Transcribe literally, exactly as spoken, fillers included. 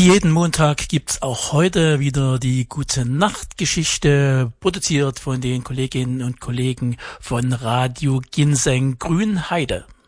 Wie jeden Montag gibt's auch heute wieder die gute Nachtgeschichte, produziert von den Kolleginnen und Kollegen von Radio Ginseng Grünheide.